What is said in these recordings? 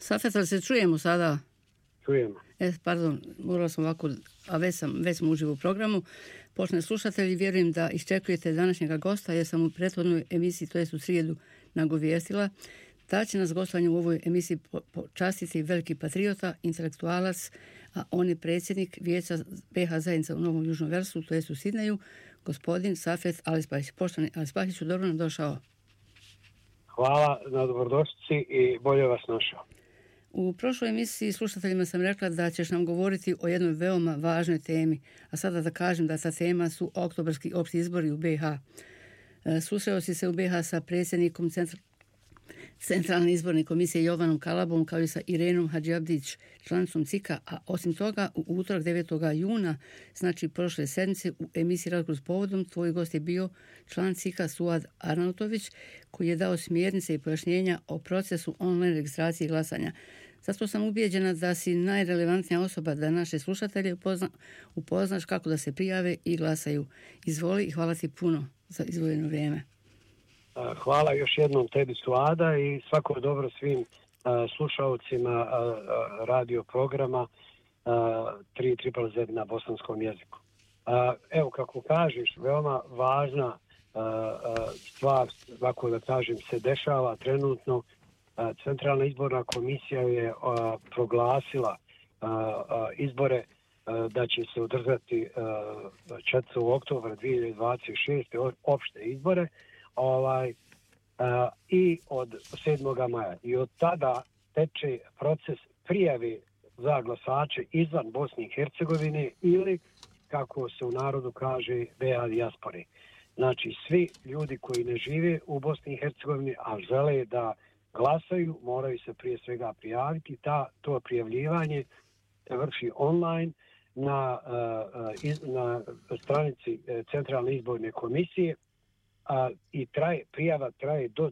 Safet, ali se čujemo sada? Čujemo. Pardon, morala sam ovako, a već smo uživo u programu. Poštovani slušatelji, vjerujem da iščekujete današnjega gosta, jer sam u prethodnoj emisiji, to jest u srijedu, nagovijestila da će nas gostovanje u ovoj emisiji počastiti veliki patriota, intelektualac, a on je predsjednik Vijeća BH zajednica u Novom Južnom Velsu, to jest u Sidneju, gospodin Safet Alispahić. Poštovani Alispahiću, dobro nam došao. Hvala na dobrodošlici i bolje vas našao. U prošloj emisiji slušateljima sam rekla da ćeš nam govoriti o jednoj veoma važnoj temi, a sada da kažem da ta tema su oktobarski opći izbori u BiH. Susreo si se u BiH sa predsjednikom Centralne izborne komisije Jovanom Kalabom, kao i sa Irenom Hadžiabdić, članicom CIK-a, a osim toga u utorak 9. juna, znači prošle sedmice, u emisiji Razgovor s povodom, tvoj gost je bio član CIK-a Suad Arnautović, koji je dao smjernice i pojašnjenja o procesu online registracije i glasanja. Zato sam ubijeđena da si najrelevantnija osoba da naše slušatelje upoznaš kako da se prijave i glasaju. Izvoli i hvala ti puno za izdvojeno vrijeme. Hvala još jednom tebi, Suada, i svako dobro svim slušalcima radio programa 3ZZZ na bosanskom jeziku. Evo, kako kažeš, veoma važna stvar, ovako da kažem, se dešava trenutno. Centralna izborna komisija je proglasila izbore da će se održati 4. oktobra 2026. opšte izbore, i od 7. maja. I od tada teče proces prijave za glasače izvan Bosne i Hercegovine ili, kako se u narodu kaže, BiH dijaspore. Znači, svi ljudi koji ne žive u Bosni i Hercegovini, a žele da glasaju, moraju se prije svega prijaviti. To prijavljivanje se vrši online na stranici Centralne izborne komisije, i prijava traje do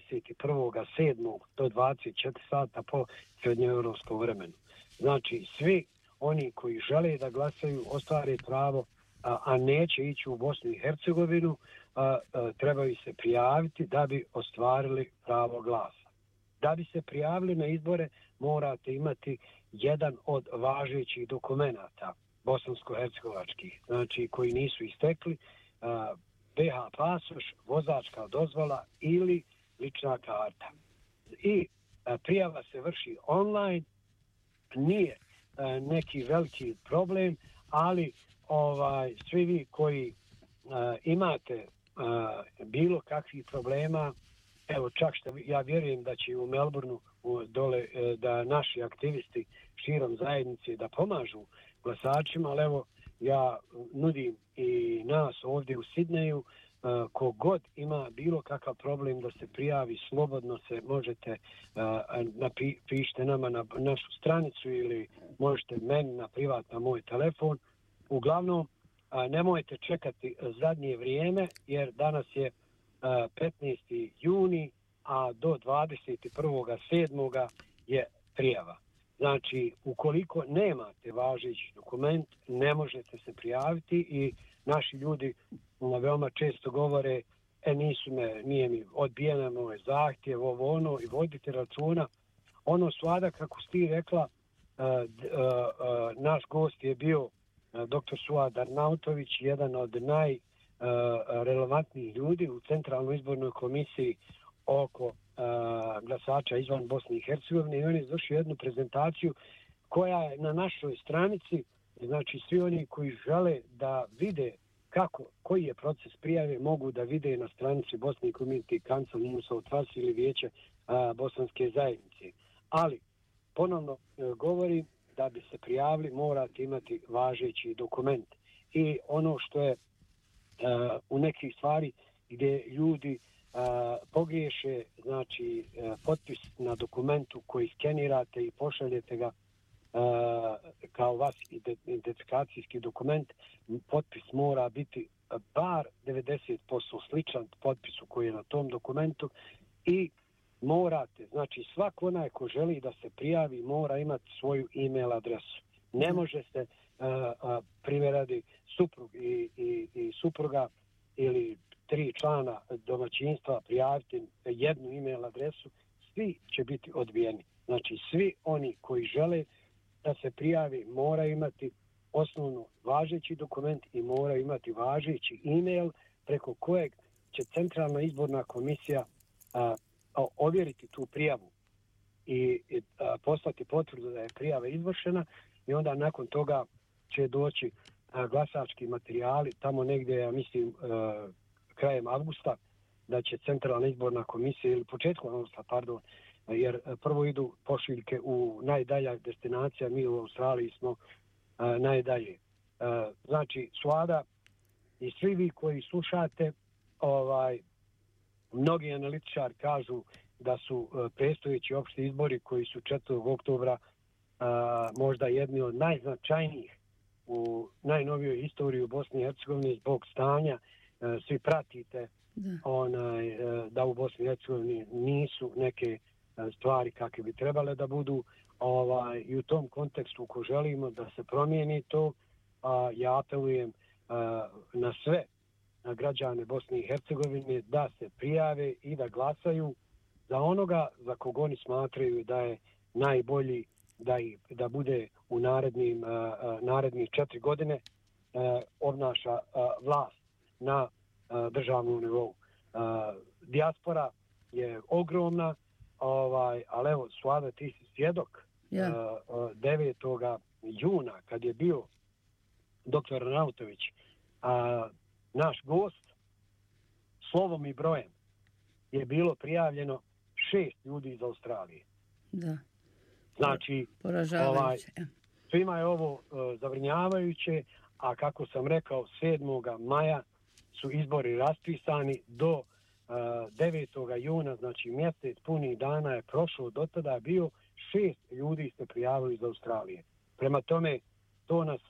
21.7. do 24 sata po srednjoevropskom vremenu. Znači, svi oni koji žele da glasaju, ostvare pravo, a neće ići u Bosnu i Hercegovinu, trebaju se prijaviti da bi ostvarili pravo glasa. Da bi se prijavili na izbore, morate imati jedan od važećih dokumenata bosansko-hercegovačkih, znači koji nisu istekli, BiH pasoš, vozačka dozvola ili lična karta. I prijava se vrši online, nije neki veliki problem, ali svi vi koji imate bilo kakvih problema, evo čak što ja vjerujem da će u Melbourneu dole da naši aktivisti širom zajednice da pomažu glasačima, ali evo ja nudim i nas ovdje u Sidneju, kogod ima bilo kakav problem da se prijavi, slobodno se možete, pišite nama na našu stranicu ili možete meni na privat na moj telefon. Uglavnom, nemojte čekati zadnje vrijeme, jer danas je 15. juni, a do 21.7. je prijava. Znači, ukoliko nemate važeći dokument, ne možete se prijaviti i naši ljudi veoma često govore, nije mi odbijena moj zahtjev, ovo ono, i vodite računa. Ono, Suada, kako si ti rekla, naš gost je bio dr. Suad Arnautović, jedan od najrelevantnijih ljudi u Centralnoj izbornoj komisiji oko glasača izvan Bosne i Hercegovine, i on je izvršio jednu prezentaciju koja je na našoj stranici. Znači, svi oni koji žele da vide koji je proces prijave, mogu da vide na stranici Bosni Community Council New South Wales ili Vijeće bosanske zajednice. Ali, ponovno govorim, da bi se prijavili morate imati važeći dokument. I ono što je u nekih stvari gdje ljudi pogriješe, znači potpis na dokumentu koji skenirate i pošaljete ga kao vaš identifikacijski dokument, potpis mora biti bar 90% sličan potpisu koji je na tom dokumentu, i morate, znači svako onaj ko želi da se prijavi mora imati svoju e-mail adresu. Ne može se primjer radi suprug i supruga ili 3 člana domaćinstva prijaviti jednu e-mail adresu. svi će biti odbijeni. Znači svi oni koji žele da se prijavi moraju imati osnovno važeći dokument i moraju imati važeći e-mail preko kojeg će Centralna izborna komisija ovjeriti tu prijavu i poslati potvrdu da je prijava izvršena i onda nakon toga će doći glasački materijali tamo negdje, ja mislim, krajem avgusta, da će Centralna izborna komisija ili početkom avgusta, pardon, jer prvo idu pošiljke u najdalja destinacija, mi u Australiji smo najdalje. Znači, Suada i svi vi koji slušate, mnogi analitičari kažu da su predstojeći opšti izbori koji su 4. oktobra možda jedni od najznačajnijih u najnovijoj istoriji u Bosni i Hercegovini zbog stanja. Svi pratite da u Bosni i Hercegovini nisu neke stvari kakve bi trebale da budu, i u tom kontekstu ko želimo da se promijeni to, ja apelujem na sve građane Bosne i Hercegovine da se prijave i da glasaju za onoga za kog oni smatraju da je najbolji da bude u narednih 4 godine obnaša vlast na državnom nivou. Dijaspora je ogromna, ali evo, Suada, ti si svjedok 9. juna kad je bio doktor Arnautović, naš gost, slovom i brojem je bilo prijavljeno 6 ljudi iz Australije. Da. Znači, svima je ovo zabrinjavajuće, a kako sam rekao, 7. maja su izbori raspisani do 9. juna, znači mjesec punih dana je prošlo, do tada je bio 6 ljudi se prijavili iz Australije. Prema tome, to nas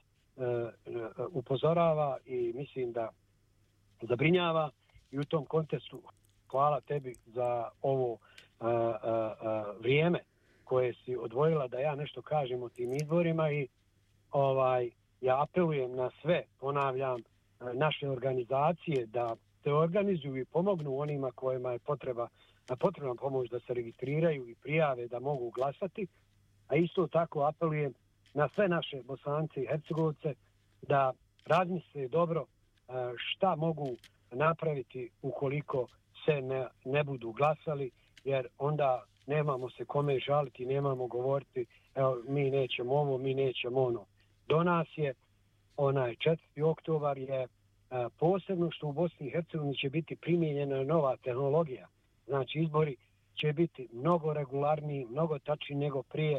upozorava i mislim da zabrinjava i u tom kontekstu hvala tebi za ovo vrijeme koje si odvojila da ja nešto kažem o tim izborima i ja apelujem na sve, ponavljam, naše organizacije da se organizuju i pomognu onima kojima je potrebna pomoć da se registriraju i prijave da mogu glasati, a isto tako apelujem na sve naše Bosance i Hercegovce da razmisle dobro šta mogu napraviti ukoliko se ne budu glasali, jer onda nemamo se kome žaliti, nemamo govoriti evo, mi nećemo ovo, mi nećemo ono. Do nas je 4. oktobar je posebno što u Bosni i Hercegovini će biti primijenjena nova tehnologija. Znači izbori će biti mnogo regularniji, mnogo tačniji nego prije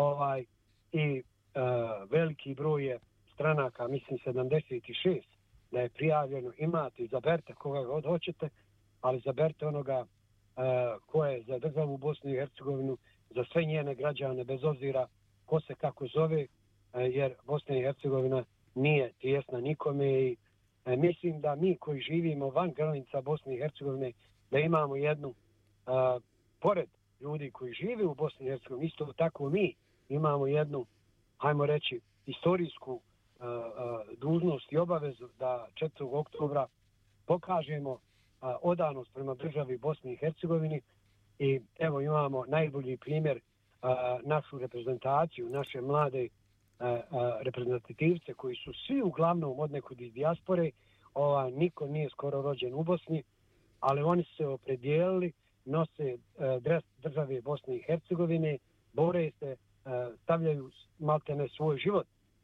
i veliki broj je stranaka, mislim 76 da je prijavljeno. Imate, izaberte koga god hoćete, ali izaberte onoga ko je za državu Bosnu i Hercegovinu, za sve njene građane, bez obzira ko se kako zove, jer Bosna i Hercegovina nije tijesna nikome i mislim da mi koji živimo van granica Bosne i Hercegovine, da imamo jednu, pored ljudi koji žive u Bosni i Hercegovini, isto tako mi imamo jednu, hajmo reći, istorijsku dužnost i obavezu da 4. oktobra pokažemo odanost prema državi Bosni i Hercegovini i evo imamo najbolji primjer našu reprezentaciju, naše mlade reprezentativce koji su svi uglavnom od nekud iz dijaspore, niko nije skoro rođen u Bosni, ali oni su se opredijelili, nose dres države Bosne i Hercegovine, bore se, stavljaju maltene svoj život,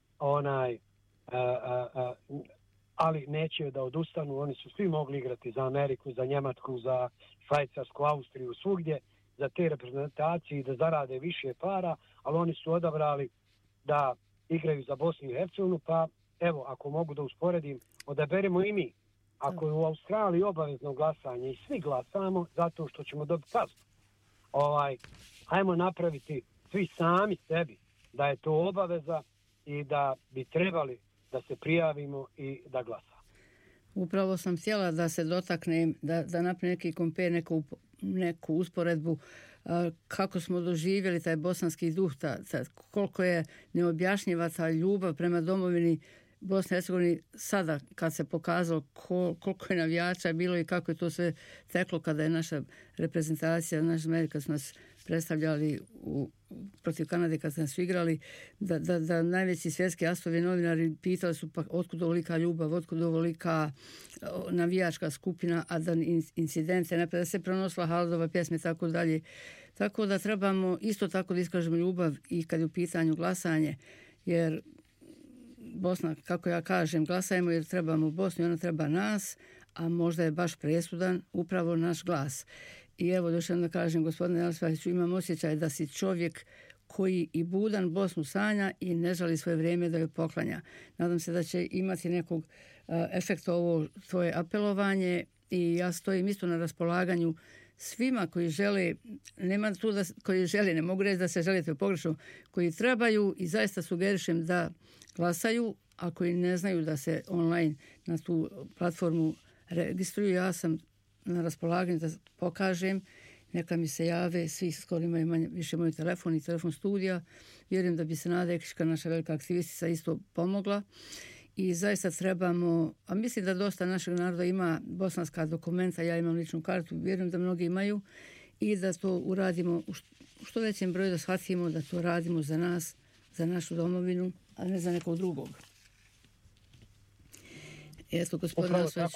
ali neće da odustanu. Oni su svi mogli igrati za Ameriku, za Njemačku, za Švajcarsku, Austriju, svugdje, za te reprezentacije i da zarade više para, ali oni su odabrali da igraju za Bosnu i Hercegovinu, pa evo, ako mogu da usporedim, odaberemo i mi. Ako je u Australiji obavezno glasanje i svi glasamo zato što ćemo dobiti kaznu, hajmo napraviti svi sami sebi da je to obaveza i da bi trebali da se prijavimo i da glasamo. Upravo sam htjela da se dotaknem, da napravim neki kompar, neku usporedbu kako smo doživjeli taj bosanski duh, koliko je neobjašnjiva ta ljubav prema domovini Bosni i Hercegovini sada kad se pokazalo koliko je navijača bilo i kako je to sve teklo kada je naša reprezentacija, naš medij kad su nas predstavljali protiv Kanade kad su nas igrali, da najveći svjetski astovi novinari pitali su pa otkud ovolika ljubav, otkud ovolika navijačka skupina, a da incidente, ne da se prenosila Haldova pjesme i tako dalje. Tako da trebamo isto tako da iskažemo ljubav i kad je u pitanju glasanje, jer Bosna, kako ja kažem, glasajemo jer trebamo Bosnu i ona treba nas, a možda je baš presudan upravo naš glas. I evo, još jednom da kažem, gospodine Elsvahiću, imam osjećaj da si čovjek koji i budan Bosnu sanja i ne žali svoje vrijeme da joj poklanja. Nadam se da će imati nekog efekta ovo tvoje apelovanje i ja stojim isto na raspolaganju svima koji žele, nema tu da koji žele, ne mogu reći da se želite pogrešno, koji trebaju i zaista sugerišem da glasaju, a koji ne znaju da se online na tu platformu registruju. Ja sam na raspolaganju da pokažem, neka mi se jave, svi skoro imaju više moj telefon i telefon studija. Vjerujem da bi se Nada Ekšićka, naša velika aktivistica, isto pomogla. I zaista trebamo, a mislim da dosta našeg naroda ima bosanska dokumenta, ja imam ličnu kartu, vjerujem da mnogi imaju, i da to uradimo u što većem broju, da shvatimo da to radimo za nas, za našu domovinu, a ne za nekog drugog. Eto, gospodin Osveć.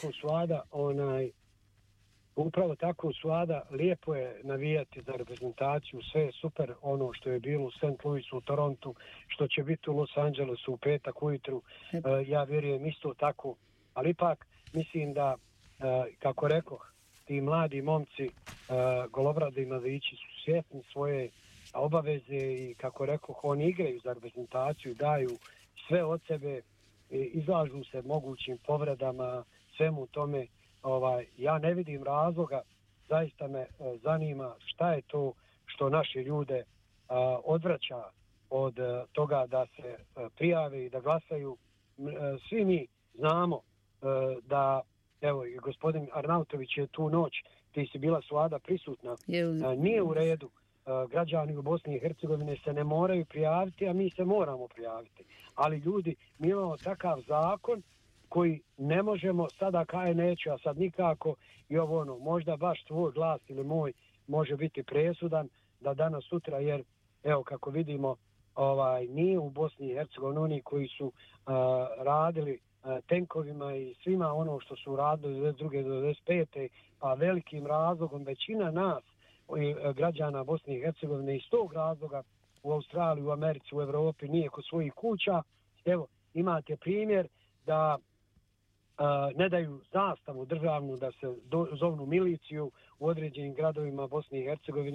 Upravo tako, Suada, lijepo je navijati za reprezentaciju, sve je super ono što je bilo u St. Louisu, u Torontu, što će biti u Los Angelesu u petak ujutru, ja vjerujem isto tako, ali ipak mislim da, kako rekoh, ti mladi momci, golobradi mladići su svjesni svoje obaveze i kako rekoh, oni igraju za reprezentaciju, daju sve od sebe, izlažu se mogućim povredama, svemu tome. Ja ne vidim razloga, zaista me zanima šta je to što naše ljude odvraća od toga da se prijave i da glasaju. Svi mi znamo da, evo i gospodin Arnautović je tu noć, ti si bila Suada prisutna, nije u redu. Građani u Bosni i Hercegovine se ne moraju prijaviti, a mi se moramo prijaviti. Ali ljudi, mi imamo takav zakon koji ne možemo sada kaj neću, a sad nikako i ovo ono, možda baš tvoj glas ili moj može biti presudan da danas sutra, jer evo kako vidimo nije u Bosni i Hercegovini oni koji su radili tenkovima i svima ono što su radili 22. do 25. pa velikim razlogom većina nas građana Bosne i Hercegovine iz tog razloga u Australiji, u Americi, u Evropi nije kod svojih kuća. Evo, imate primjer da ne daju zastavu državnu, da se zovnu miliciju u određenim gradovima Bosne i Hercegovine.